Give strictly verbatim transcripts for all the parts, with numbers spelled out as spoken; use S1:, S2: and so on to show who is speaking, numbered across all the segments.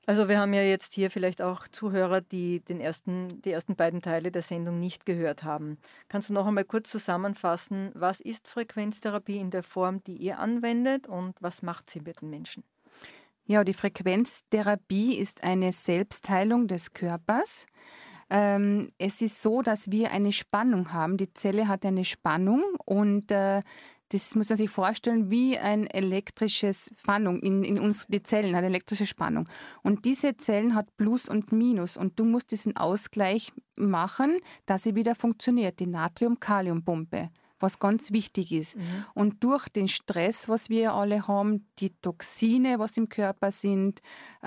S1: Also wir haben ja jetzt hier vielleicht auch Zuhörer, die den ersten, die ersten beiden Teile der Sendung nicht gehört haben. Kannst du noch einmal kurz zusammenfassen, was ist Frequenztherapie in der Form, die ihr anwendet und was macht sie mit den Menschen?
S2: Ja, die Frequenztherapie ist eine Selbstheilung des Körpers. Ähm, es ist so, dass wir eine Spannung haben. Die Zelle hat eine Spannung und äh, das muss man sich vorstellen wie ein elektrisches Spannung. In, in uns, die Zellen hat elektrische Spannung. Und diese Zellen hat Plus und Minus. Und du musst diesen Ausgleich machen, dass sie wieder funktioniert. Die Natrium-Kalium-Pumpe, was ganz wichtig ist.
S1: Mhm.
S2: Und durch den Stress, was wir alle haben, die Toxine, was im Körper sind,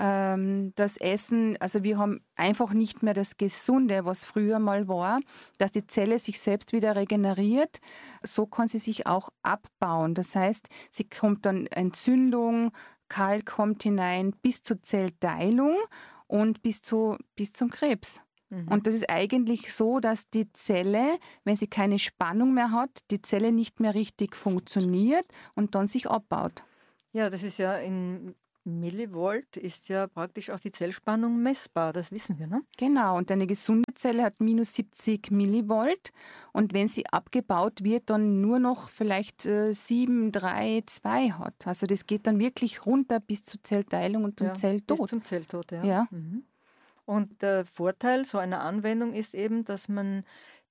S2: ähm, das Essen, also wir haben einfach nicht mehr das Gesunde, was früher mal war, dass die Zelle sich selbst wieder regeneriert. So kann sie sich auch abbauen. Das heißt, sie kommt dann Entzündung, Kalk kommt hinein bis zur Zellteilung und bis, zu, bis zum Krebs.
S1: Mhm.
S2: Und das ist eigentlich so, dass die Zelle, wenn sie keine Spannung mehr hat, die Zelle nicht mehr richtig funktioniert und dann sich abbaut.
S1: Ja, das ist ja in Millivolt ist ja praktisch auch die Zellspannung messbar, das wissen wir, ne?
S2: Genau, und eine gesunde Zelle hat minus siebzig Millivolt und wenn sie abgebaut wird, dann nur noch vielleicht äh, sieben, drei, zwei hat. Also das geht dann wirklich runter bis zur Zellteilung und zum
S1: Ja, bis
S2: Zelltod.
S1: zum Zelltod, ja.
S2: Ja.
S1: Mhm. Und der Vorteil so einer Anwendung ist eben, dass man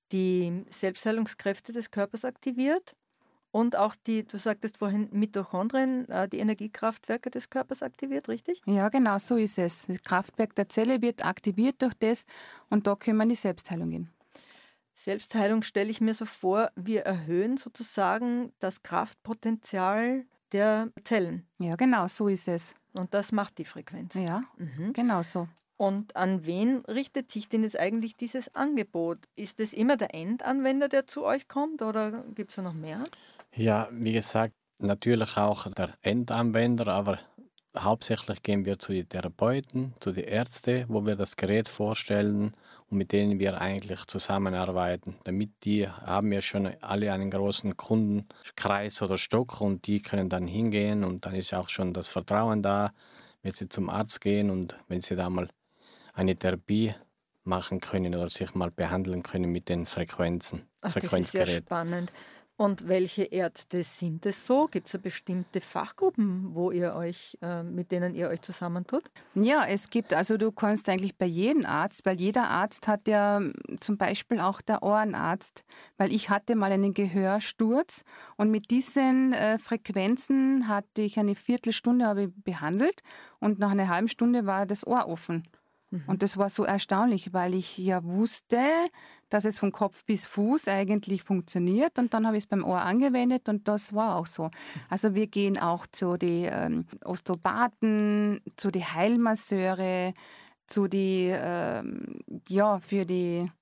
S1: die Selbstheilungskräfte des Körpers aktiviert und auch die, du sagtest vorhin, Mitochondrien, äh, die Energiekraftwerke des Körpers aktiviert, richtig?
S2: Ja, genau, so ist es. Das Kraftwerk der Zelle wird aktiviert durch das und da können wir in die Selbstheilung gehen.
S1: Selbstheilung stelle ich mir so vor, wir erhöhen sozusagen das Kraftpotenzial der Zellen.
S2: Ja, genau, so ist es.
S1: Und das macht die Frequenz.
S2: Ja,
S1: Mhm.
S2: genau so.
S1: Und an wen richtet sich denn jetzt eigentlich dieses Angebot? Ist es immer der Endanwender, der zu euch kommt oder gibt es da noch mehr?
S3: Ja, wie gesagt, natürlich auch der Endanwender, aber hauptsächlich gehen wir zu den Therapeuten, zu den Ärzten, wo wir das Gerät vorstellen und mit denen wir eigentlich zusammenarbeiten. Damit die haben ja schon alle einen großen Kundenkreis oder Stock und die können dann hingehen und dann ist auch schon das Vertrauen da, wenn sie zum Arzt gehen und wenn sie da mal eine Therapie machen können oder sich mal behandeln können mit den Frequenzen,
S1: Ach, das ist ja
S3: Frequenzgerät.
S1: spannend. Und welche Ärzte sind es so? Gibt es da bestimmte Fachgruppen, wo ihr euch, äh, mit denen ihr euch zusammentut?
S2: Ja, es gibt, also du kannst eigentlich bei jedem Arzt, weil jeder Arzt hat ja mm, zum Beispiel auch der Ohrenarzt, weil ich hatte mal einen Gehörsturz und mit diesen äh, Frequenzen hatte ich eine Viertelstunde habe ich behandelt und nach einer halben Stunde war das Ohr offen.
S1: Mhm.
S2: Und das war so erstaunlich, weil ich ja wusste, dass es von Kopf bis Fuß eigentlich funktioniert. Und dann habe ich es beim Ohr angewendet und das war auch so. Also wir gehen auch zu den ähm, Osteopathen, zu den Heilmasseure, zu die, ähm, ja, für die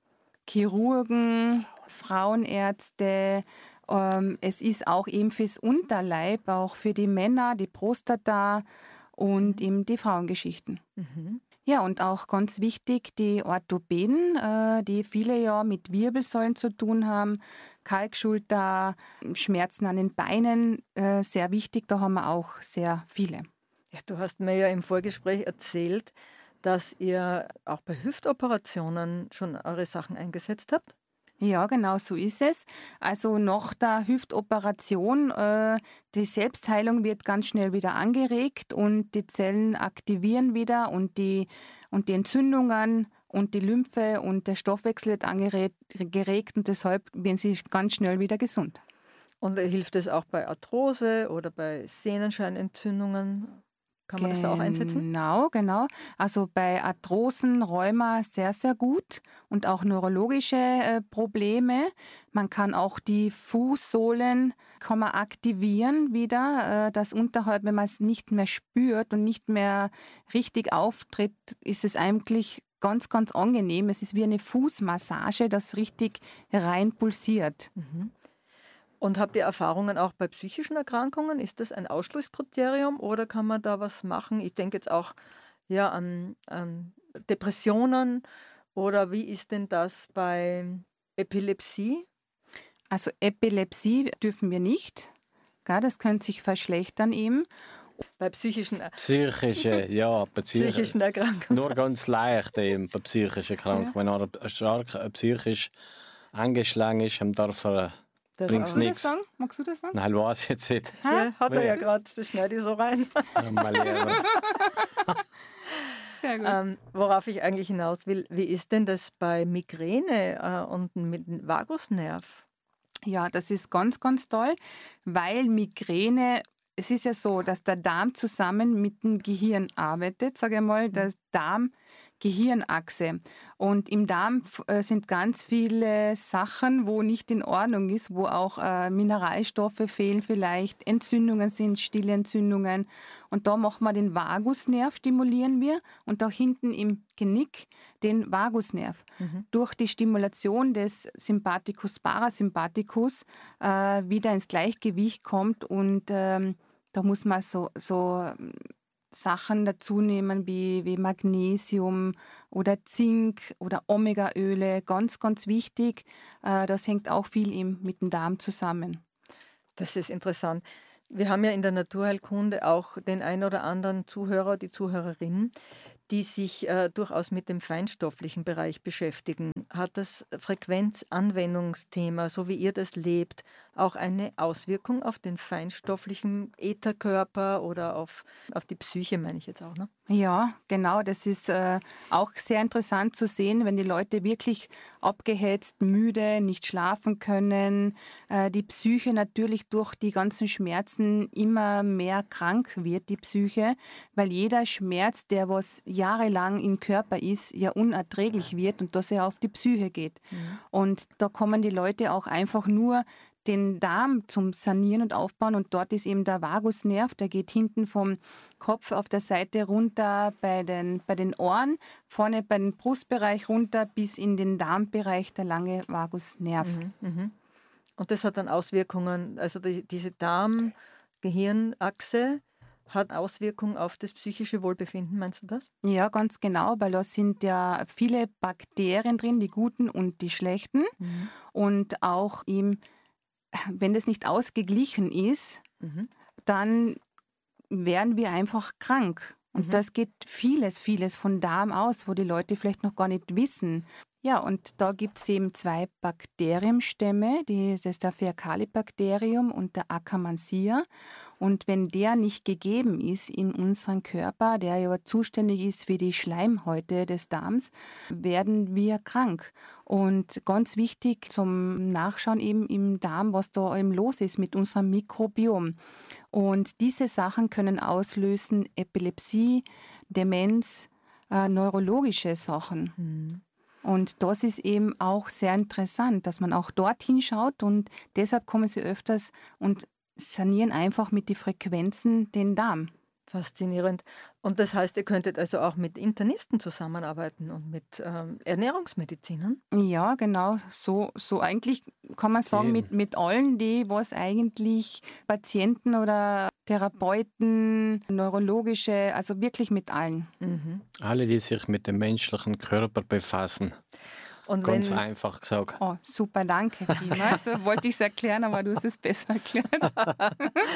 S2: Chirurgen, Frauenärzte. Ähm, es ist auch eben fürs Unterleib, auch für die Männer, die Prostata und
S1: Mhm.
S2: eben die Frauengeschichten.
S1: Mhm.
S2: Ja, und auch ganz wichtig, die Orthopäden, äh, die viele ja mit Wirbelsäulen zu tun haben, Kalkschulter, Schmerzen an den Beinen, äh, sehr wichtig, da haben wir auch sehr viele.
S1: Ja, du hast mir ja im Vorgespräch erzählt, dass ihr auch bei Hüftoperationen schon eure Sachen eingesetzt habt.
S2: Ja, genau so ist es. Also nach der Hüftoperation, äh, die Selbstheilung wird ganz schnell wieder angeregt und die Zellen aktivieren wieder und die, und die Entzündungen und die Lymphe und der Stoffwechsel wird angeregt geregt und deshalb werden sie ganz schnell wieder gesund.
S1: Und äh, hilft es auch bei Arthrose oder bei Sehnenscheinentzündungen? Kann man das da auch einsetzen?
S2: Genau, genau. Also bei Arthrosen, Rheuma sehr, sehr gut und auch neurologische äh, Probleme. Man kann auch die Fußsohlen kann man aktivieren wieder. Äh, das Unterhalb, wenn man es nicht mehr spürt und nicht mehr richtig auftritt, ist es eigentlich ganz, ganz angenehm. Es ist wie eine Fußmassage, das richtig rein pulsiert.
S1: Mhm. Und habt ihr Erfahrungen auch bei psychischen Erkrankungen? Ist das ein Ausschlusskriterium oder kann man da was machen? Ich denke jetzt auch ja, an, an Depressionen oder wie ist denn das bei Epilepsie?
S2: Also Epilepsie dürfen wir nicht. Gell, das könnte sich verschlechtern eben.
S1: Bei psychischen, äh,
S3: Psychische, ja, bei psychisch,
S1: psychischen Erkrankungen.
S3: nur ganz leicht eben bei psychischen Erkrankungen. Wenn einer stark äh, psychisch angeschlagen ist, dann darf er,
S1: Das
S3: bringt es
S1: auch.
S2: Magst du das
S3: nichts.
S2: sagen? Magst du das sagen?
S3: Nein, weiß ich jetzt nicht.
S1: Ja, hat er ja
S3: Wer-
S1: gerade, das schneide ich so rein.
S3: Ja, mal lieber.
S2: Sehr gut.
S1: Ähm, worauf ich eigentlich hinaus will, wie ist denn das bei Migräne äh, und mit dem Vagusnerv?
S2: Ja, das ist ganz, ganz toll, weil Migräne, es ist ja so, dass der Darm zusammen mit dem Gehirn arbeitet, sage ich mal, der Darm-Gehirnachse. Und im Darm f- äh, sind ganz viele Sachen, wo nicht in Ordnung ist, wo auch äh, Mineralstoffe fehlen vielleicht, Entzündungen sind, stille Entzündungen. Und da machen wir den Vagusnerv, stimulieren wir, und da hinten im Genick den Vagusnerv.
S1: Mhm.
S2: Durch die Stimulation des Sympathikus, Parasympathikus äh, wieder ins Gleichgewicht kommt, und ähm, da muss man so, so ähm, Sachen dazu nehmen wie, wie Magnesium oder Zink oder Omegaöle, ganz, ganz wichtig. Äh, das hängt auch viel eben mit dem Darm zusammen.
S1: Das ist interessant. Wir haben ja in der Naturheilkunde auch den ein oder anderen Zuhörer, die Zuhörerin, die sich äh, durchaus mit dem feinstofflichen Bereich beschäftigen. Hat das Frequenzanwendungsthema, so wie ihr das lebt, auch eine Auswirkung auf den feinstofflichen Ätherkörper oder auf, auf die Psyche, meine ich jetzt auch, ne?
S2: Ja, genau. Das ist äh, auch sehr interessant zu sehen, wenn die Leute wirklich abgehetzt, müde, nicht schlafen können, äh, die Psyche natürlich durch die ganzen Schmerzen immer mehr krank wird, die Psyche, weil jeder Schmerz, der was jahrelang im Körper ist, ja unerträglich wird und dass er auf die Psyche geht.
S1: Mhm.
S2: Und da kommen die Leute auch einfach nur den Darm zum Sanieren und Aufbauen, und dort ist eben der Vagusnerv, der geht hinten vom Kopf auf der Seite runter bei den, bei den Ohren, vorne bei den Brustbereich runter bis in den Darmbereich, der lange Vagusnerv.
S1: Mhm. Mhm. Und das hat dann Auswirkungen, also die, diese Darm-Gehirnachse hat Auswirkungen auf das psychische Wohlbefinden, meinst du das?
S2: Ja, ganz genau, weil da sind ja viele Bakterien drin, die guten und die schlechten.
S1: Mhm.
S2: Und auch eben, wenn das nicht ausgeglichen ist,
S1: Mhm.
S2: dann werden wir einfach krank. Und
S1: Mhm.
S2: das geht vieles, vieles von Darm aus, wo die Leute vielleicht noch gar nicht wissen. Ja, und da gibt es eben zwei Bakterienstämme, die, das ist der Faecalibacterium und der Akkermansia. Und wenn der nicht gegeben ist in unserem Körper, der ja zuständig ist für die Schleimhäute des Darms, werden wir krank. Und ganz wichtig zum Nachschauen eben im Darm, was da eben los ist mit unserem Mikrobiom. Und diese Sachen können auslösen Epilepsie, Demenz, äh, neurologische Sachen.
S1: Mhm.
S2: Und das ist eben auch sehr interessant, dass man auch dorthin schaut, und deshalb kommen sie öfters und sanieren einfach mit den Frequenzen den Darm.
S1: Faszinierend. Und das heißt, ihr könntet also auch mit Internisten zusammenarbeiten und mit ähm, Ernährungsmedizinern?
S2: Ja, genau, so, so eigentlich kann man sagen,
S3: Eben.
S2: mit, mit allen, die was eigentlich Patienten oder Therapeuten, neurologische, also wirklich mit allen.
S1: Mhm.
S3: Alle, die sich mit dem menschlichen Körper befassen.
S1: Und
S3: Ganz
S1: wenn,
S3: einfach gesagt.
S2: Oh, super, danke vielmals. So wollte ich es erklären, aber du hast es besser erklärt.